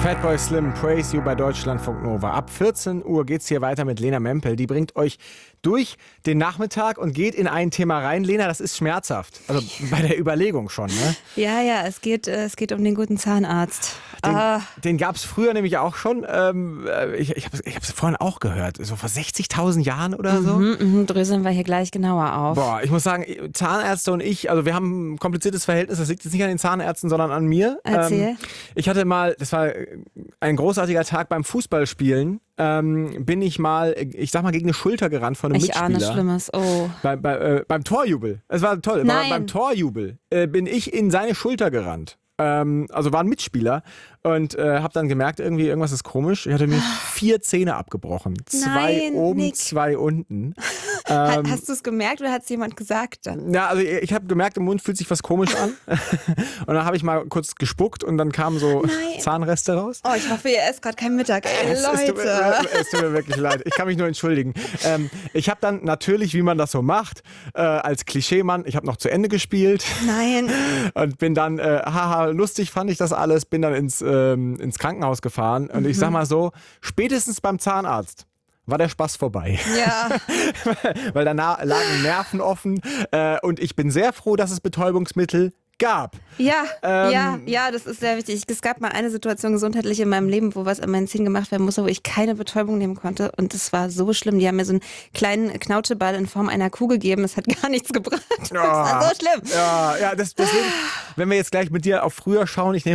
Fatboy Slim, Praise You bei Deutschlandfunk Nova. Ab 14 Uhr geht's hier weiter mit Lena Mempel. Die bringt euch durch den Nachmittag und geht in ein Thema rein. Lena, das ist schmerzhaft. Also bei der Überlegung schon, ne? Ja, es geht um den guten Zahnarzt. Den gab's früher nämlich auch schon. Ich hab's vorhin auch gehört. So vor 60.000 Jahren oder so. Dröseln wir hier gleich genauer auf. Boah, ich muss sagen, Zahnärzte und ich, also wir haben ein kompliziertes Verhältnis. Das liegt jetzt nicht an den Zahnärzten, sondern an mir. Erzähl. Ich hatte mal, das war ein großartiger Tag beim Fußballspielen. Bin ich mal, ich sag mal, gegen eine Schulter gerannt von einem Ich Mitspieler. ahne Schlimmes, oh. Beim Torjubel. Es war toll. Nein. Beim Torjubel bin ich in seine Schulter gerannt. Also war ein Mitspieler und habe dann gemerkt, irgendwie irgendwas ist komisch. Ich hatte mir 4 Zähne abgebrochen. 2 Nein, oben, Nick. 2 unten. Hast du es gemerkt oder hat es jemand gesagt dann? Ja, also ich habe gemerkt, im Mund fühlt sich was komisch an. Und dann habe ich mal kurz gespuckt und dann kamen so Nein. Zahnreste raus. Oh, ich hoffe, ihr esst gerade kein Mittag. Ey, Es tut mir wirklich leid. Ich kann mich nur entschuldigen. Ich habe dann natürlich, wie man das so macht, als Klischeemann, ich habe noch zu Ende gespielt. Nein. Und bin dann, haha, lustig fand ich das alles, bin dann ins Krankenhaus gefahren. Und ich sag mal so, spätestens beim Zahnarzt war der Spaß vorbei. Ja. Weil danach lagen Nerven offen. Und ich bin sehr froh, dass es Betäubungsmittel gab. Ja, das ist sehr wichtig. Es gab mal eine Situation gesundheitlich in meinem Leben, wo was an meinen Zähnen gemacht werden musste, wo ich keine Betäubung nehmen konnte. Und das war so schlimm. Die haben mir so einen kleinen Knautscheball in Form einer Kuh gegeben. Es hat gar nichts gebracht. Das war so schlimm. Ja, deswegen, wenn wir jetzt gleich mit dir auf früher schauen, ich nehme